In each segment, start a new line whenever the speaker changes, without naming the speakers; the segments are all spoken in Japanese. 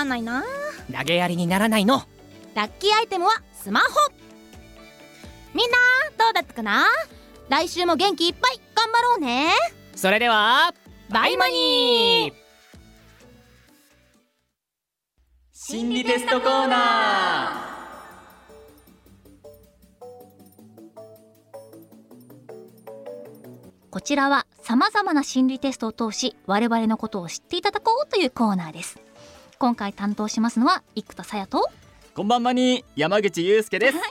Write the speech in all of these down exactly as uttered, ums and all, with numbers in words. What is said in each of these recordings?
かんないな。
投げやりにならないの。
ラッキーアイテムはスマホ。みんなどうだったかな。来週も元気いっぱい頑張ろうね。
それでは
バイマニー。
心理テストコーナー。
こちらは様々な心理テストを通し我々のことを知っていただこうというコーナーです。今回担当しますのは生田さやと、
こんばんまに山口祐介です、はい、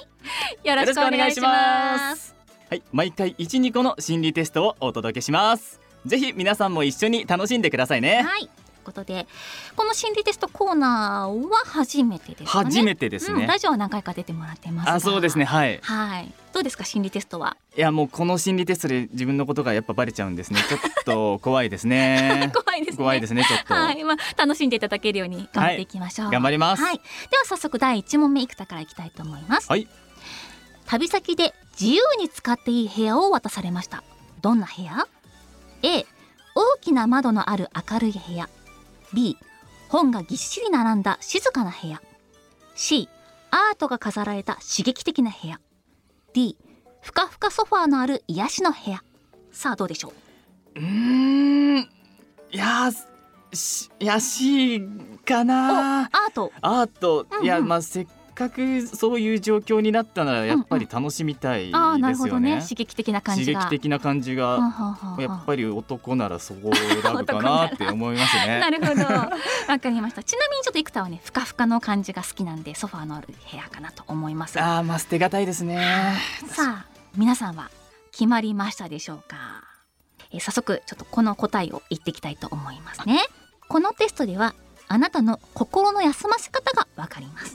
よろしくお願いします。
はい、毎回 いち、にこの心理テストをお届けします。ぜひ皆さんも一緒に楽しんでくださいね。
はい、ということでこの心理テストコーナーは初めてですかね。
初めてですね、
うん、ラジオは何回か出てもらってますが。
あ、そうですね、はい、
はい、どうですか心理テストは。
いやもうこの心理テストで自分のことがやっぱバレちゃうんですね。ちょっと怖いですね
怖いですね。
怖いですねちょっと、
はい、まあ、楽しんでいただけるように頑張っていきましょう、
はい、頑張ります、
はい、では早速だいいち問目生田からいきたいと思います。
はい、
旅先で自由に使っていい部屋を渡されました。どんな部屋？ A 大きな窓のある明るい部屋。 B 本がぎっしり並んだ静かな部屋。 C アートが飾られた刺激的な部屋。 D ふかふかソファーのある癒しの部屋。さあどうでしょう。
うーん、いやしいや C かな。
アート
アート、
うんうん、
いやまあせっかくそういう状況になったならやっぱり楽しみたいですよね、
うんうん、あ、なるほどね。刺激的な感じが
刺激的な感じが、やっぱり男ならそこを選ぶかなって思いますね
なるほど、わかりました。ちなみにちょっと生田はねふかふかの感じが好きなんでソファーのある部屋かなと思いますが。
あー、まあ捨てがたいですね。
さあ皆さんは決まりましたでしょうか。えー、早速ちょっとこの答えを言っていきたいと思いますね。このテストではあなたの心の休ませ方がわかります。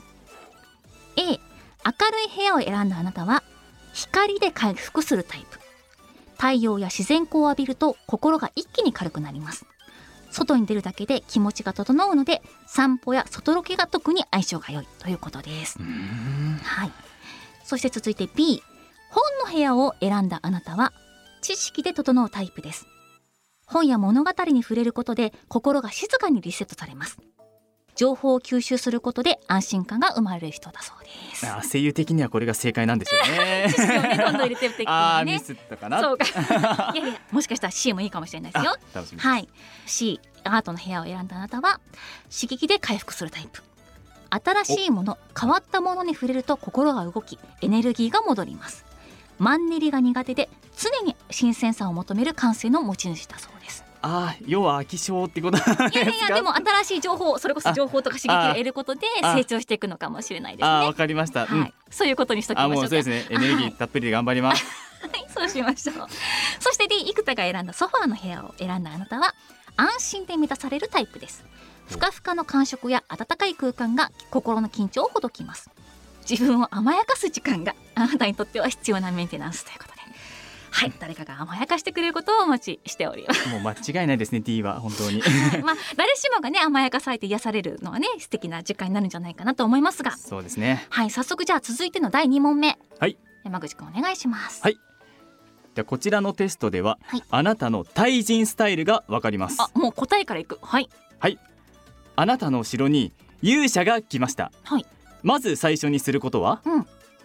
A 明るい部屋を選んだあなたは光で回復するタイプ。太陽や自然光を浴びると心が一気に軽くなります。外に出るだけで気持ちが整うので散歩や外ロケが特に相性が良いということです。
うーん、
はい、そして続いて B 本の部屋を選んだあなたは知識で整うタイプです。本や物語に触れることで心が静かにリセットされます。情報を吸収することで安心感が生まれる人だそうです。
あ、声優的にはこれが正解なんですよね
知識をねどんどん入れてって、ね、
あーミスったかな。
そうかいやいや、もしかしたら C もいいかもしれないですよ。
楽しみです。
はい、C アートの部屋を選んだあなたは刺激で回復するタイプ。新しいもの、変わったものに触れると心が動きエネルギーが戻ります。マンネリが苦手で常に新鮮さを求める感性の持ち主だそうです。
あー、要は飽き性ってことなんですか。
いやいやでも新しい情報、それこそ情報とか刺激を得ることで成長していくのかもしれないですね。
あー、わかりました、
はい、うん、そういうことにしときましょうか。
あ、もうそうですね、エネルギーたっぷりで頑張ります、
はい、そうしましょう。そして D 生田が選んだソファーの部屋を選んだあなたは安心で満たされるタイプです。ふかふかの感触や温かい空間が心の緊張をほどきます。自分を甘やかす時間があなたにとっては必要なメンテナンスということで、はい、誰かが甘やかしてくれることをお待ちしております
もう間違いないですね D は本当に
まあ誰しもがね甘やかされて癒されるのはね素敵な時間になるんじゃないかなと思いますが、
そうですね。
はい、早速じゃあ続いてのだいに問目、
はい、
山口くんお願いします。
はい、ではこちらのテストでは、
はい、
あなたの対人スタイルがわかります。
あ、もう答えからいく。はい
はい、あなたの後ろに勇者が来ました、
はい、ま
ず最初にすることは、
うん、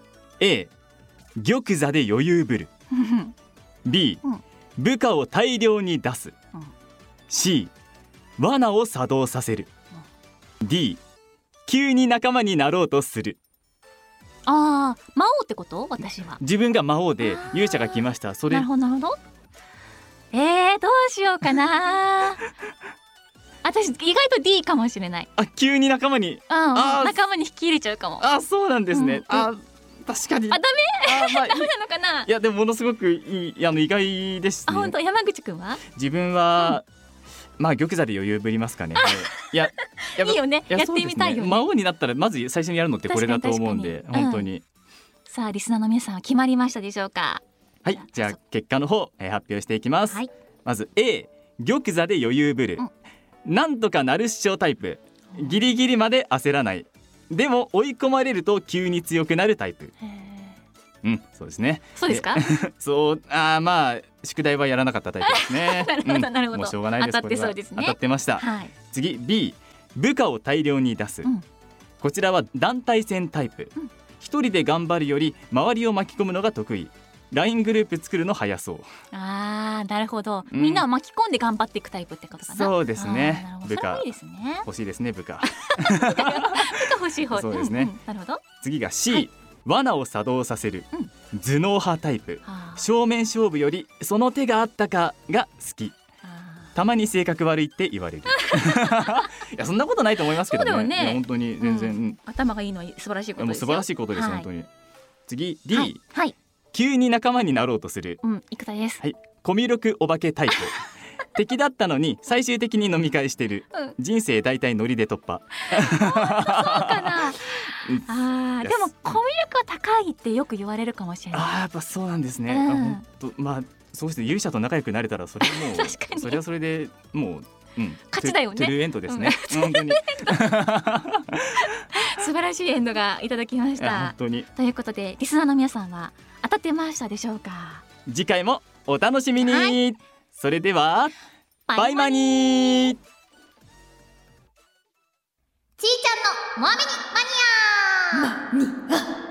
A 玉座で余裕ぶるB、うん、部下を大量に出す、うん、C 罠を作動させる、うん、D 急に仲間になろうとする。
あー、魔王ってこと？私は
自分が魔王で勇者が来ました。それ
なるほどなるほど。えー、どうしようかな私意外と D かもしれない。
あ、急に仲間に、
うん、仲間に引き入れちゃうかも。
あ、そうなんですね、うん、あ、確かに。
あ、ダメあ、まあ、ダメなのかな。
いやでもものすごくいい、あの意外ですね。
あ、本当。山口くんは？
自分は、うん、まあ玉座で余裕ぶりますかね。いや
いいよね、やってみたいよね。
魔王になったらまず最初にやるのってこれだと思うんで、本当に、うん、
さあリスナーの皆さんは決まりましたでしょうか。
はい、じゃあ結果の方、えー、発表していきます、はい、まず A 玉座で余裕ぶる、うん、なんとかなるっしょタイプ。ギリギリまで焦らない。でも追い込まれると急に強くなるタイプ。うん、そうですね。
そうですか？
そう、あ、まあ宿題はやらなかったタイプですね。
なるほどなるほど、
もうしょうがないです。
当たってそうですね。
当たってました、
はい、
次 B 部下を大量に出す、うん、こちらは団体戦タイプ、うん、一人で頑張るより周りを巻き込むのが得意。 ライン グループ作るの早そう。
あーなるほど、うん、みんなを巻き込んで頑張っていくタイプってことかな。
そうですね。
部下いいですね。
欲しいですね部下
部下欲しい方。
そうですね、
うんうん、なるほど。
次が C、はい、罠を作動させる、うん、頭脳派タイプ、はあ、正面勝負よりその手があったかが好き。たまに性格悪いって言われるいやそんなことないと思いますけど ね, そうだよね。いや本当に全然、うん、
頭がいいのは素晴らしいことですよ。
もう素晴らしいことです、はい、本当に。次 D、
はいはい、
急に仲間になろうとする、
うん、生田です、
はい、コミュ力お化けタイプ敵だったのに最終的に飲み会してる、うん、人生大体ノリで突破
そうかなあでもコミュ力は高いってよく言われるかもしれない。
あやっぱそうなんですね、うん、あ本当まあそうして勇者と仲良くなれたらそれはもう確かにそれはそれでもう、うん、
勝ちだよね。
トゥルーエンドですね、うん、本当に
素晴らしいエンドがいただきました。
本当に。
ということでリスナーの皆さんは当たってましたでしょうか。
次回もお楽しみに、はい、それではバイマニー。
ちーちゃんのモアメニマニアマニア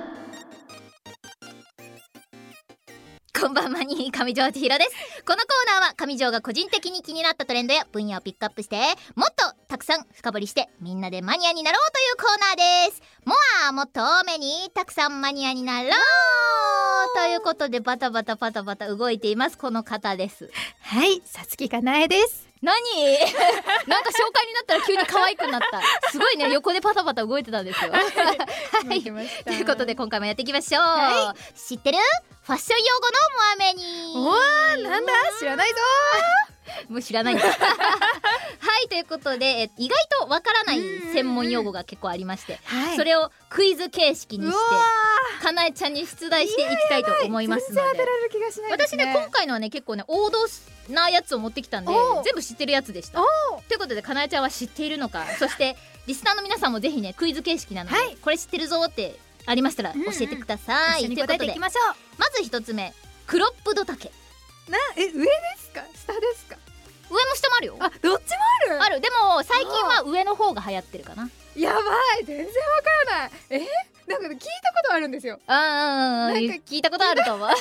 こんばんはに上条千尋です。このコーナーは上条が個人的に気になったトレンドや分野をピックアップしてもっとたくさん深掘りしてみんなでマニアになろうというコーナーです。モアもっと多めにたくさんマニアになろうということでバタバタバタバタ動いていますこの方です。
はい、さつきかなえです。
何なんか紹介になったら急に可愛くなったすごいね横でパタパタ動いてたんですよはい、ということで今回もやっていきましょう、はい、知ってるファッション用語のモアメニ
おーなんだ知らないぞ
もう知らないんだはいということで意外とわからない専門用語が結構ありまして、はい、それをクイズ形式にしてかなえちゃんに出題していきたいと思いますので、
全然当てられる気がしないですね。
私ね今回のはね結構ね王道なやつを持ってきたんで全部知ってるやつでした。ということでかなえちゃんは知っているのかそしてリスナーの皆さんもぜひねクイズ形式なので、はい、これ知ってるぞってありましたら教えてください、
うんうん、一緒に答えていきましょう。
まず一つ目クロップド丈
なえ上ですか下ですか。
上も下もあるよ。
あどっちもある
ある。でも最近は上の方が流行ってるかな。
やばい全然わからない。えなんか聞いたことあるんですよ。
ああなんか聞いたことあると思う聞い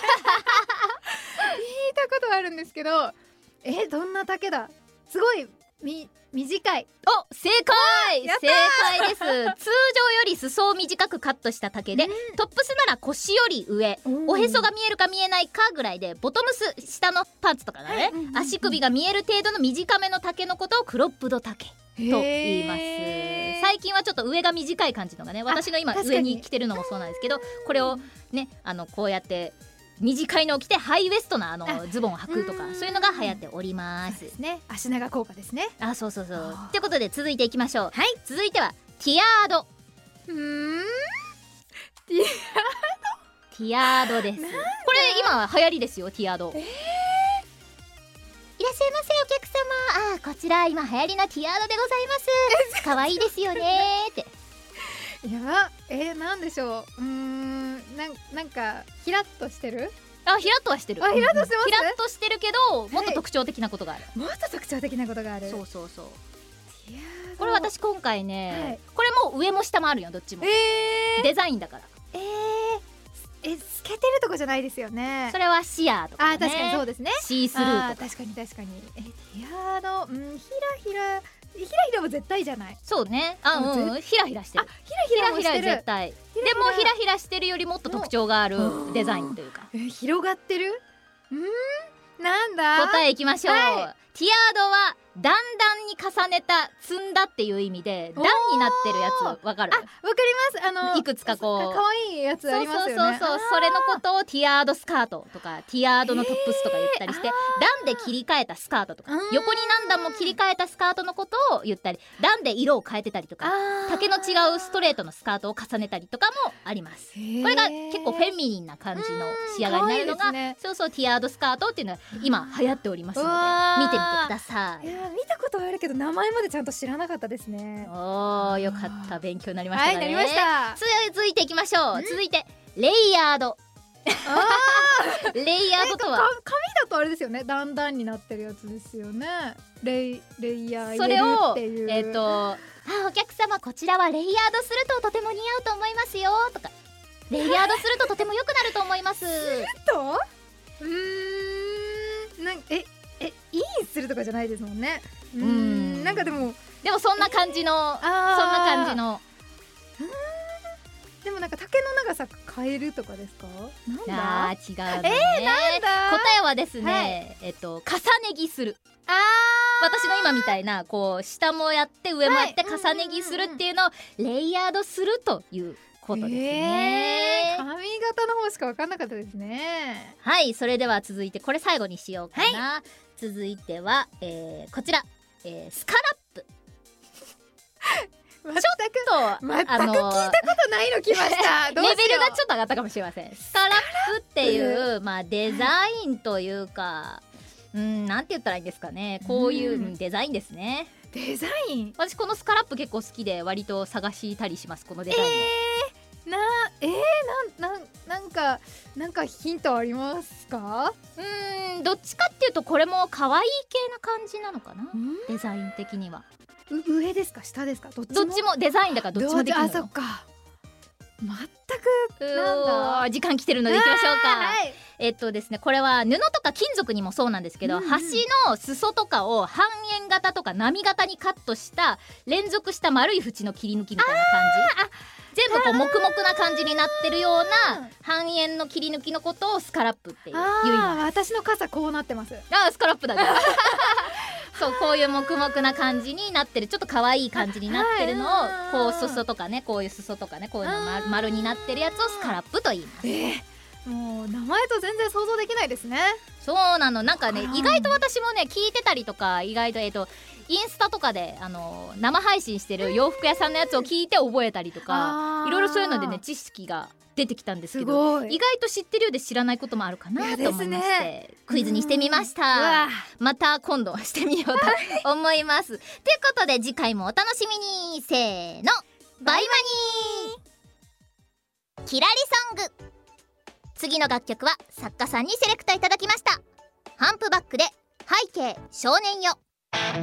たことあるんですけどえどんな丈だ。すごいみ短い。
お正解正解です。通常より裾を短くカットした丈で、うん、トップスなら腰より上、おへそが見えるか見えないかぐらいでボトムス下のパンツとかだね、はい、足首が見える程度の短めの丈のことをクロップド丈と言います。最近はちょっと上が短い感じのがね私の今上に着てるのもそうなんですけどこれをねあのこうやって短いのを着てハイウエストなあのズボンを履くとかそういうのが流行っております。
そうですね。足長効果ですね。
あそうそうそうということで続いていきましょう。はい続いてはティアード。
うーんティアード
ティアードです。これ今流行りですよティアード。えー、いらっしゃいませお客様。あこちら今流行りのティアードでございます可愛いですよねって
やばえー、なんでしょううーんな ん, なんかヒラッとしてる。
あヒラッとはしてる。
あヒラッとしてます。
ヒラッとしてるけどもっと特徴的なことがある、
はい、もっと特徴的なことがある。
そうそうそう。これ私今回ね、はい、これも上も下もあるよどっちも、えー、デザインだから。
えーえ透けてるとこじゃないですよね。
それはシアーとかね。
あ確かにそうですね。
シースルーとか。
確かに確かに。えティアードうんひらひらひらひらも絶対じゃない。
そうねあうん、うん、ひらひらしてる。あ
ひらひらもしてる。
絶対でもひらひらしてるよりもっと特徴があるデザインというか。
え広がってるんなんだ。
答えいきましょう、はい、ティアードは段々に重ねた積んだっていう意味で段になってるやつわかる。
あわかります。あの
いくつかこう
かわいいやつありますよね。
そうそうそうそうそれのことをティアードスカートとかティアードのトップスとか言ったりして、段で切り替えたスカートとか横に何段も切り替えたスカートのことを言ったり段で色を変えてたりとか丈の違うストレートのスカートを重ねたりとかもあります。これが結構フェミニンな感じの仕上がりになるのが、ね、そうそうティアードスカートっていうのは今流行っておりますので見てみてください。
いや見たことあるけど名前までちゃんと知らなかったですね。
おーよかった勉強になりましたね。
はいなりました。
続いていきましょう、うん、続いてレイヤード。
あ
レイヤードとは
か紙だとあれですよね、段々になってるやつですよね。レイレイヤー入れる
それを
っていう。
えっ、とあお客様こちらはレイヤードするととても似合うと思いますよとか、レイヤードするととても良くなると思います
とうーんなんええインするとかじゃないですもんね。うーんなんかでも
でもそんな感じの、
あ
そんな感じの
でもなんか丈の長さ変えるとかですか？なんだ
あー違うのね、
えー、なんだ
答えはですね、
はい
えっと重ね着する。
あ
私の今みたいなこう下もやって上もやって
はい
重ね着するっていうのをレイヤードするということですね、
えー、髪型の方しか分かんなかったですね。
はい、それでは続いてこれ最後にしようかな、続いては、えー、こちら、えー、スカラップ。
全く
ちょっと
全く
あの
聞いたことないの来ました。どうしよう
レベルがちょっと上がったかもしれません。スカラップっていうまあデザインというか、うんなんて言ったらいいんですかね、こういう、
うん
うんデザインですね。
デザイン
私このスカラップ結構好きで割と探したりします、このデザインを。
えー、なえー、なんなんなんかなんかヒントありますか？
うーんどっちかっていうとこれも可愛い系な感じなのかな、デザイン的には。
う上ですか下ですか？どっちも
どっちもデザインだからどっちもできるの
あそ
よ。
っか全く
うー
なんだ
時間来てるのでいきましょうか。
はい
えっとですねこれは布とか金属にもそうなんですけど、
うんうん
端の裾とかを半円型とか波型にカットした連続した丸い縁の切り抜きみたいな感じ、全部こう黙々な感じになってるような半円の切り抜きのことをスカラップっていう言い
あー
ます。
私の傘こうなってます。
あースカラップだねそうこういう黙々な感じになってる、ちょっと可愛い感じになってるのを
はい
こう裾とかね、こういう裾とかね、こういうの丸丸になってるやつをスカラップと言います。
えーもう名前と全然想像できないですね。
そうなの、なんかね
あー
意外と私もね聞いてたりとか、意外とえっとインスタとかであの生配信してる洋服屋さんのやつを聞いて覚えたりとか、
あー
いろいろそういうのでね知識が出てきたんですけ
す
ど、
ごい
意外と知ってるようで知らないこともあるかなと思いまし
いやで
て、クイズにしてみまし
うわ
た。また今度してみようと思いますということで次回もお楽しみに。せーのバイバニー。キラリソング、次の楽曲は作家さんにセレクトいただきました。ハンプバックで背景少年よ。